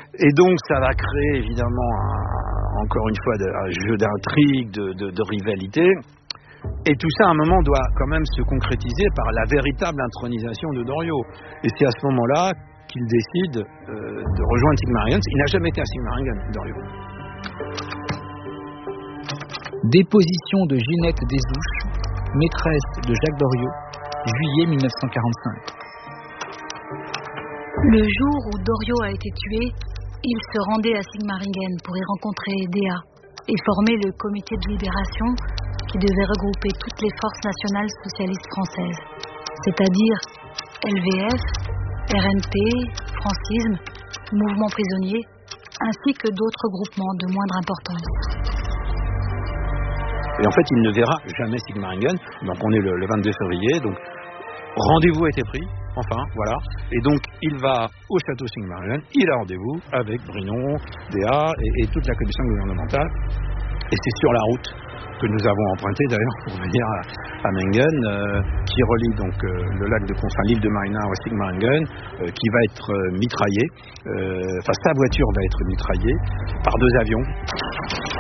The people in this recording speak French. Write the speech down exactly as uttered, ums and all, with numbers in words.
Et donc ça va créer évidemment un, encore une fois de, un jeu d'intrigue, de, de, de rivalité. Et tout ça à un moment doit quand même se concrétiser par la véritable intronisation de Dorio. Et c'est à ce moment-là qu'il décide euh, de rejoindre Sigmaringen. Il n'a jamais été à Sigmaringen, Dorio. Déposition de Ginette Desouches, maîtresse de Jacques Doriot, juillet mille neuf cent quarante-cinq. Le jour où Doriot a été tué, il se rendait à Sigmaringen pour y rencontrer Déa et former le comité de libération qui devait regrouper toutes les forces nationales socialistes françaises, c'est-à-dire L V F, R N P, Francisme, Mouvement prisonnier, ainsi que d'autres groupements de moindre importance. Et en fait, il ne verra jamais Sigmaringen. Donc on est le, le vingt-deux février, donc rendez-vous a été pris, enfin, voilà. Et donc il va au château Sigmaringen, il a rendez-vous avec Brinon, Déa et, et toute la commission gouvernementale. Et c'est sur la route que nous avons emprunté d'ailleurs pour venir à, à Mengen, euh, qui relie donc euh, le lac de Constance, l'île de Marinard à Sigmaringen, euh, qui va être euh, mitraillé. Euh, enfin, sa voiture va être mitraillée par deux avions.